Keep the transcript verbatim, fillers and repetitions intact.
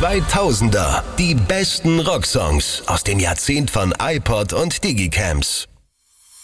zweitausender. Die besten Rocksongs aus dem Jahrzehnt von iPod und Digicamps.